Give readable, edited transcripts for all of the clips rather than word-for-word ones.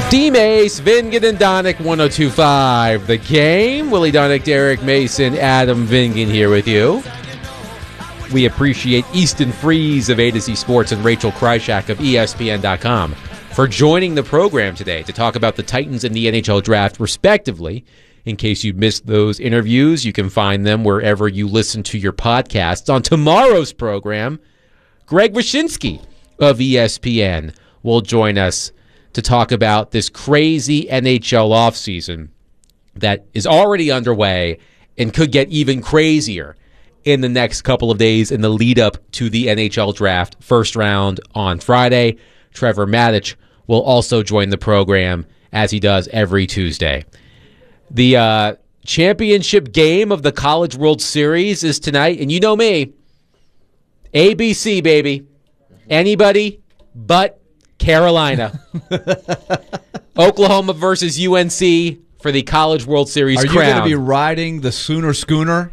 D-Mace, Vingan and Donick, 102.5. The Game. Willie Donick, Derek Mason, Adam Vingan here with you. We appreciate Easton Freeze of A to Z Sports and Rachel Kryshak of ESPN.com for joining the program today to talk about the Titans and the NHL Draft, respectively. In case you missed those interviews, you can find them wherever you listen to your podcasts. On tomorrow's program, Greg Wyshynski of ESPN will join us to talk about this crazy NHL offseason that is already underway and could get even crazier in the next couple of days in the lead up to the NHL Draft first round on Friday. Trevor Matich will also join the program as he does every Tuesday. The championship game of the College World Series is tonight, and you know me, ABC, baby. Anybody but Carolina. Oklahoma versus UNC for the College World Series crown. Are you going to be riding the Sooner Schooner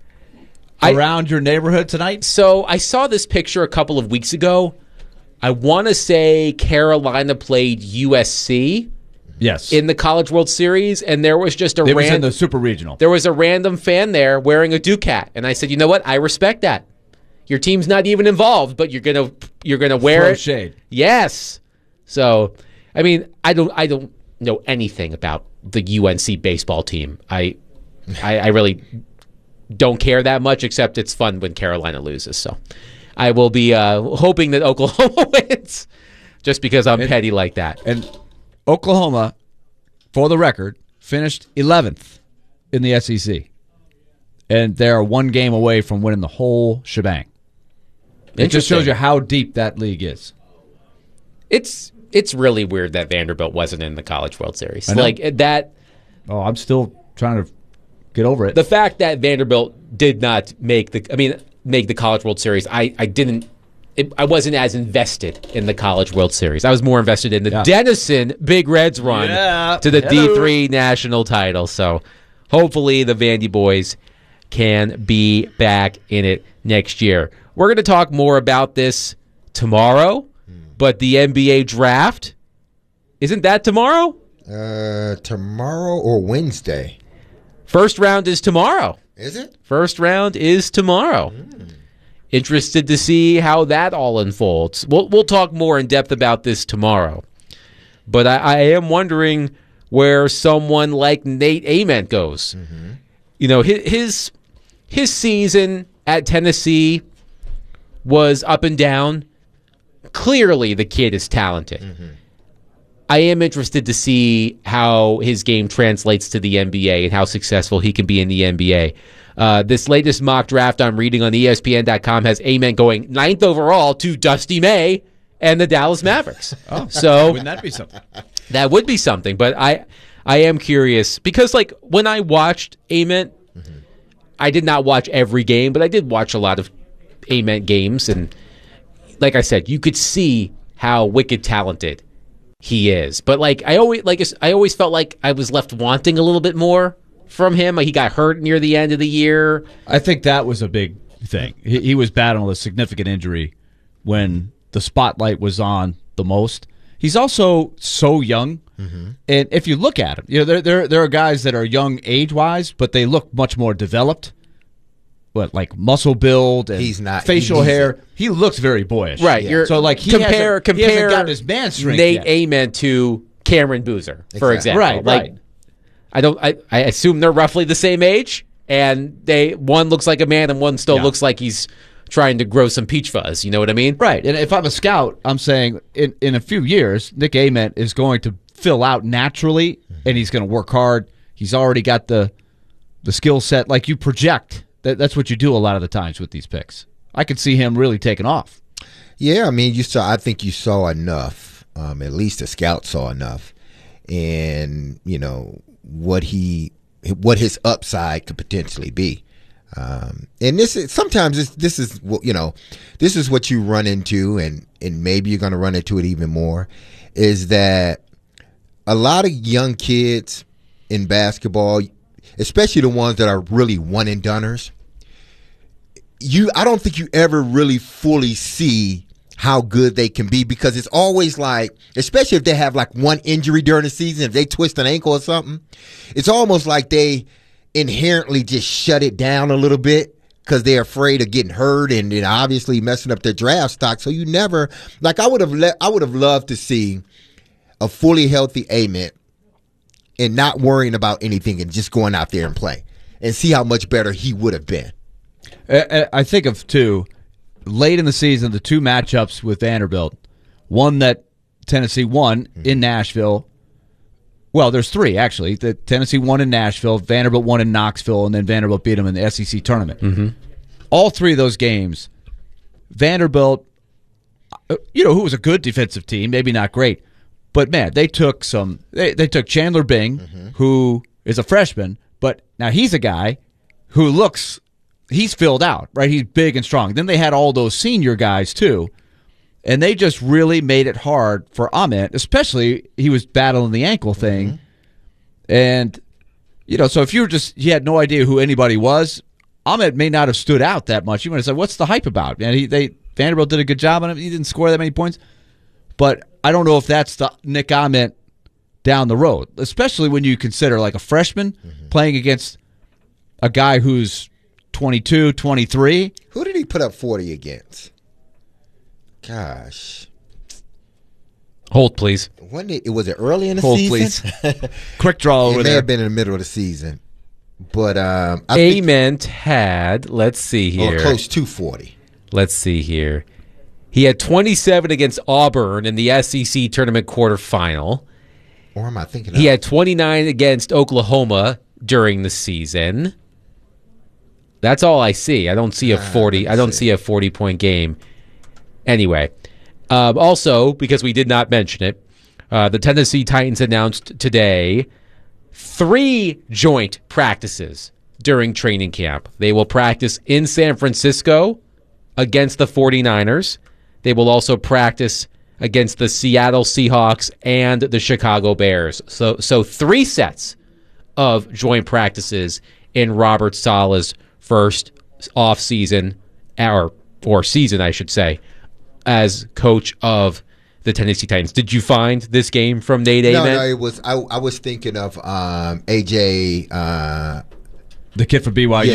around your neighborhood tonight? So I saw this picture a couple of weeks ago. I want to say Carolina played USC. Yes. In the College World Series, and there was just It was in the Super Regional. There was a random fan there wearing a Ducat, and I said, you know what? I respect that. Your team's not even involved, but you're gonna wear Throw it. Shade. Yes. So, I mean, I don't know anything about the UNC baseball team. I really don't care that much, except it's fun when Carolina loses. So, I will be hoping that Oklahoma wins, just because I'm petty like that. And Oklahoma, for the record, finished 11th in the SEC, and they're one game away from winning the whole shebang. It just shows you how deep that league is. It's really weird that Vanderbilt wasn't in the College World Series. Like that. Oh, I'm still trying to get over it. The fact that Vanderbilt did not make the College World Series, I wasn't as invested in the College World Series. I was more invested in the Denison Big Reds run to the D3 national title. So hopefully the Vandy boys can be back in it next year. We're going to talk more about this tomorrow, but the NBA draft, isn't that tomorrow? Tomorrow or Wednesday? First round is tomorrow. Is it? First round is tomorrow. Interested to see how that all unfolds. We'll talk more in depth about this tomorrow. But I am wondering where someone like Nate Ament goes. Mm-hmm. You know, his season at Tennessee was up and down. Clearly, the kid is talented. Mm-hmm. I am interested to see how his game translates to the NBA and how successful he can be in the NBA. This latest mock draft I'm reading on ESPN.com has Ament going 9th overall to Dusty May and the Dallas Mavericks. So wouldn't that be something? That would be something, but I am curious because, like, when I watched Ament, I did not watch every game, but I did watch a lot of Ament games, and like I said, you could see how wicked talented he is. But I always felt like I was left wanting a little bit more from him. He got hurt near the end of the year. I think that was a big thing. He was battling a significant injury when the spotlight was on the most. He's also so young, and if you look at him, you know there are guys that are young age-wise, but they look much more developed. Like muscle build and facial hair. He looks very boyish. Right. Yeah. So he hasn't gotten his man strength Nate yet. Ament to Cameron Boozer, for example. Right. I assume they're roughly the same age, and one looks like a man and one still looks like he's trying to grow some peach fuzz. You know what I mean? Right. And if I'm a scout, I'm saying in a few years, Nick Ament is going to fill out naturally, and he's going to work hard. He's already got the skill set. Like you project. That's what you do a lot of the times with these picks. I could see him really taking off. Yeah, I mean, I think you saw enough. At least the scout saw enough, and you know what his upside could potentially be. And this is what you run into, and maybe you're going to run into it even more. Is that a lot of young kids in basketball, especially the ones that are really one-and-doners, I don't think you ever really fully see how good they can be, because it's always like, especially if they have like one injury during the season, if they twist an ankle or something, it's almost like they inherently just shut it down a little bit because they're afraid of getting hurt and obviously messing up their draft stock. So you never, like, I would have loved to see a fully healthy Ament and not worrying about anything and just going out there and play and see how much better he would have been. I think of two late in the season, the two matchups with Vanderbilt. One that Tennessee won in Nashville. Well, there's three, actually. The Tennessee won in Nashville, Vanderbilt won in Knoxville, and then Vanderbilt beat them in the SEC tournament. Mm-hmm. All three of those games, Vanderbilt, who was a good defensive team, maybe not great, but man, they took they took Chandler Bing, who is a freshman, but now he's a guy who he's filled out, right? He's big and strong. Then they had all those senior guys too, and they just really made it hard for Ament, especially he was battling the ankle thing. And, so if you had no idea who anybody was, Ament may not have stood out that much. You might have said, what's the hype about? Man, Vanderbilt did a good job on him. He didn't score that many points. But I don't know if that's the Nick Ament down the road, especially when you consider like a freshman playing against a guy who's 22, 23. Who did he put up 40 against? Gosh. Hold, please. Was it early in the season? Hold, please. Quick draw over there. It may have been in the middle of the season. But Ament had, let's see here. Close to 40. Let's see here. He had 27 against Auburn in the SEC tournament quarterfinal. Or am I thinking He had 29 against Oklahoma during the season. That's all I see. I don't see a 40. I don't see a 40-point game. Anyway, also because we did not mention it, the Tennessee Titans announced today 3 joint practices during training camp. They will practice in San Francisco against the 49ers. They will also practice against the Seattle Seahawks and the Chicago Bears. So 3 sets of joint practices in Robert Saleh's first off-season, or season, I should say, as coach of the Tennessee Titans. Did you find this game from Nate Ament? No, it was. I was thinking of AJ, the kid from BYU.